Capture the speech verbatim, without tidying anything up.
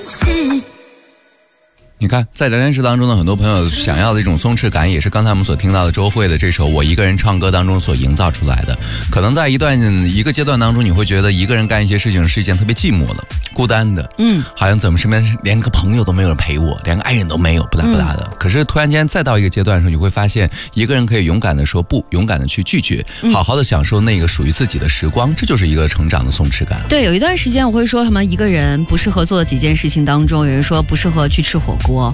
你看，在聊天室当中呢，很多朋友想要的一种松弛感，也是刚才我们所听到的周蕙的这首《我一个人唱歌》当中所营造出来的。可能在一段一个阶段当中，你会觉得一个人干一些事情是一件特别寂寞的、孤单的，嗯，好像怎么身边连个朋友都没有人陪我，连个爱人都没有，不搭不搭的。嗯、可是突然间再到一个阶段的时候，你会发现一个人可以勇敢的说不，勇敢的去拒绝，好好的享受那个属于自己的时光，这就是一个成长的松弛感。 对，有一段时间我会说什么一个人不适合做的几件事情当中，有人说不适合去吃火锅。